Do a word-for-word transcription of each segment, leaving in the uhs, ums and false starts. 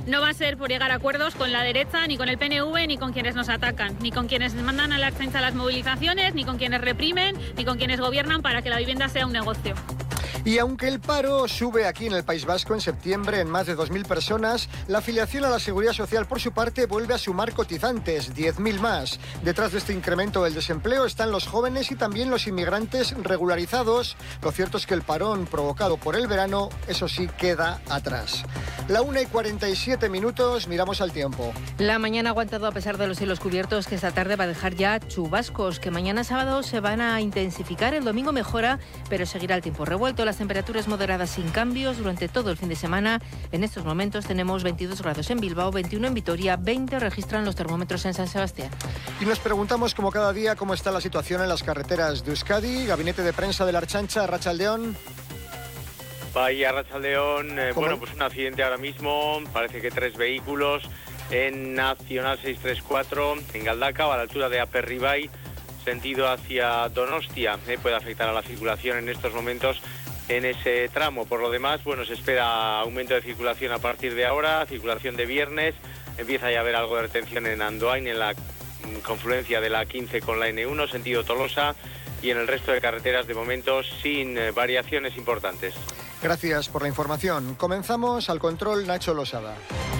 No va a ser por llegar a acuerdos con la derecha, ni con el P N V, ni con quienes nos atacan, ni con quienes mandan a la Ertzaintza a las movilizaciones, ni con quienes reprimen, ni con quienes gobiernan para que la vivienda sea un negocio. Y aunque el paro sube aquí en el País Vasco en septiembre en más de dos mil personas, la afiliación a la Seguridad Social, por su parte, vuelve a sumar cotizantes, diez mil más. Detrás de este incremento del desempleo están los jóvenes y también los inmigrantes regularizados. Lo cierto es que el parón provocado por el verano, eso sí, queda atrás. La una y cuarenta y siete minutos, miramos al tiempo. La mañana ha aguantado a pesar de los cielos cubiertos, que esta tarde va a dejar ya chubascos, que mañana sábado se van a intensificar. El domingo mejora, pero seguirá el tiempo revuelto. Las temperaturas moderadas sin cambios durante todo el fin de semana. En estos momentos tenemos veintidós grados en Bilbao, veintiuno en Vitoria, veinte registran los termómetros en San Sebastián. Y nos preguntamos, como cada día, cómo está la situación en las carreteras de Euskadi. Gabinete de prensa de la Ertzaintza, Arratsaldeon. Vaya, Arratsaldeon. Eh, bueno, pues un accidente ahora mismo. Parece que tres vehículos en Nacional seiscientos treinta y cuatro, en Galdakao, a la altura de Aperribai, sentido hacia Donostia. Eh, puede afectar a la circulación en estos momentos en ese tramo. Por lo demás, bueno, se espera aumento de circulación a partir de ahora, circulación de viernes. Empieza ya a haber algo de retención en Andoain, en la confluencia de la quince con la ene uno, sentido Tolosa, y en el resto de carreteras de momento sin eh, variaciones importantes. Gracias por la información. Comenzamos al control, Nacho Losada.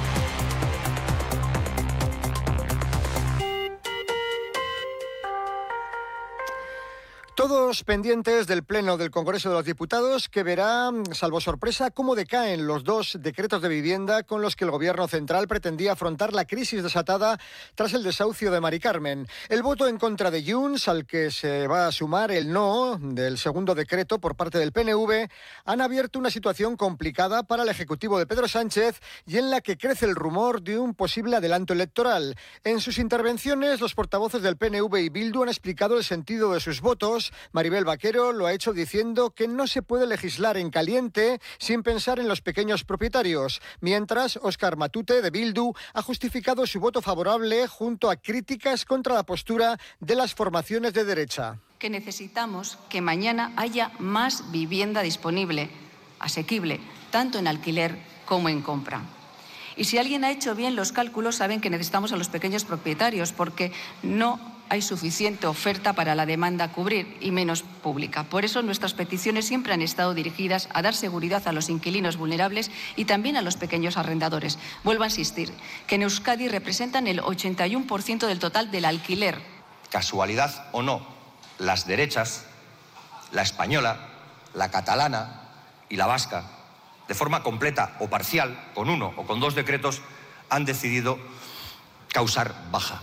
Todos pendientes del Pleno del Congreso de los Diputados, que verá, salvo sorpresa, cómo decaen los dos decretos de vivienda con los que el Gobierno central pretendía afrontar la crisis desatada tras el desahucio de Mari Carmen. El voto en contra de Junts, al que se va a sumar el no del segundo decreto por parte del P N V, han abierto una situación complicada para el Ejecutivo de Pedro Sánchez y en la que crece el rumor de un posible adelanto electoral. En sus intervenciones, los portavoces del P N V y Bildu han explicado el sentido de sus votos. Maribel Vaquero lo ha hecho diciendo que no se puede legislar en caliente sin pensar en los pequeños propietarios, mientras Óscar Matute, de Bildu, ha justificado su voto favorable junto a críticas contra la postura de las formaciones de derecha. Que necesitamos que mañana haya más vivienda disponible, asequible, tanto en alquiler como en compra. Y si alguien ha hecho bien los cálculos, saben que necesitamos a los pequeños propietarios, porque no hay suficiente oferta para la demanda a cubrir y menos pública. Por eso nuestras peticiones siempre han estado dirigidas a dar seguridad a los inquilinos vulnerables y también a los pequeños arrendadores. Vuelvo a insistir que en Euskadi representan el ochenta y uno por ciento del total del alquiler. Casualidad o no, las derechas, la española, la catalana y la vasca, de forma completa o parcial, con uno o con dos decretos, han decidido causar baja.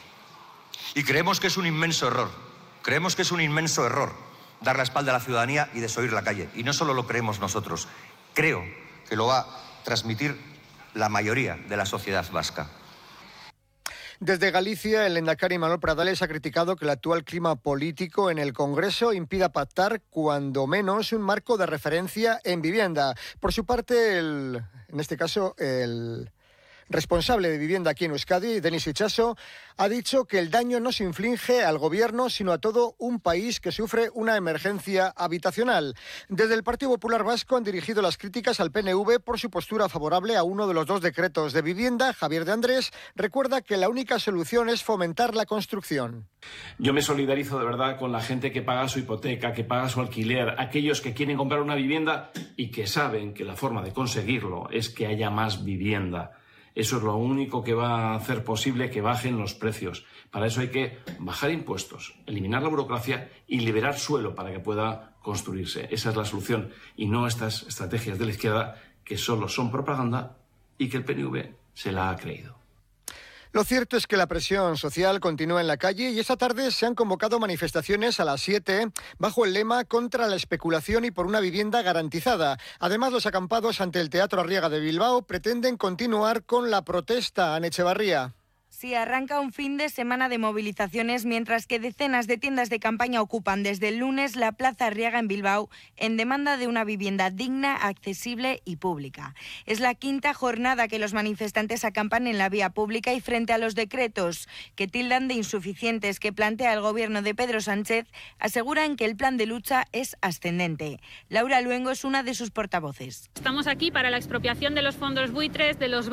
Y creemos que es un inmenso error, creemos que es un inmenso error dar la espalda a la ciudadanía y desoír la calle. Y no solo lo creemos nosotros, creo que lo va a transmitir la mayoría de la sociedad vasca. Desde Galicia, el lehendakari Manuel Pradales ha criticado que el actual clima político en el Congreso impida pactar, cuando menos, un marco de referencia en vivienda. Por su parte, el, en este caso, el responsable de vivienda aquí en Euskadi, Denis Itxaso, ha dicho que el daño no se inflige al Gobierno, sino a todo un país que sufre una emergencia habitacional. Desde el Partido Popular Vasco han dirigido las críticas al P N V por su postura favorable a uno de los dos decretos de vivienda. Javier de Andrés recuerda que la única solución es fomentar la construcción. Yo me solidarizo de verdad con la gente que paga su hipoteca, que paga su alquiler, aquellos que quieren comprar una vivienda y que saben que la forma de conseguirlo es que haya más vivienda. Eso es lo único que va a hacer posible que bajen los precios. Para eso hay que bajar impuestos, eliminar la burocracia y liberar suelo para que pueda construirse. Esa es la solución y no estas estrategias de la izquierda que solo son propaganda y que el P N V se la ha creído. Lo cierto es que la presión social continúa en la calle y esta tarde se han convocado manifestaciones a las siete bajo el lema contra la especulación y por una vivienda garantizada. Además, los acampados ante el Teatro Arriaga de Bilbao pretenden continuar con la protesta. Ana Echevarría. Sí, arranca un fin de semana de movilizaciones, mientras que decenas de tiendas de campaña ocupan desde el lunes la Plaza Arriaga en Bilbao en demanda de una vivienda digna, accesible y pública. Es la quinta jornada que los manifestantes acampan en la vía pública y frente a los decretos que tildan de insuficientes que plantea el gobierno de Pedro Sánchez, aseguran que el plan de lucha es ascendente. Laura Luengo es una de sus portavoces. Estamos aquí para la expropiación de los fondos buitres, de los